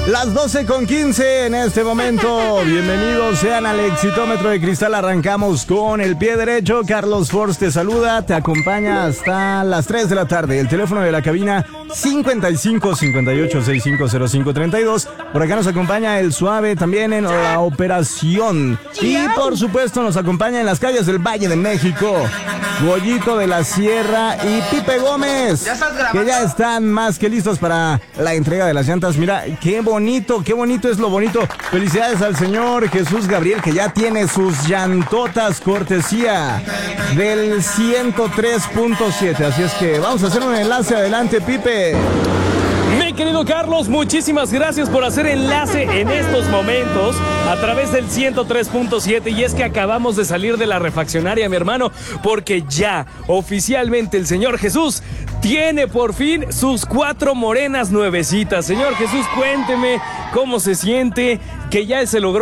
Las 12:15 en este momento. Bienvenidos sean al Exitómetro de Cristal. Arrancamos con el pie derecho. Carlos Force te saluda, te acompaña hasta las 3 de la tarde. El teléfono de la cabina 55 58 65 05 32. Por acá nos acompaña el Suave también en la operación. Y por supuesto nos acompaña en las calles del Valle de México Goyito de la Sierra y Pipe Gómez, que ya están más que listos para la entrega de las llantas. Mira, qué bonito es lo bonito. Felicidades al señor Jesús Gabriel, que ya tiene sus llantotas cortesía del 103.7. Así es que vamos a hacer un enlace. Adelante, Pipe. Mi querido Carlos, muchísimas gracias por hacer enlace en estos momentos a través del 103.7. Y es que acabamos de salir de la refaccionaria, mi hermano, porque ya oficialmente el señor Jesús tiene por fin sus 4 morenas nuevecitas. Señor Jesús, cuénteme cómo se siente, que ya se logró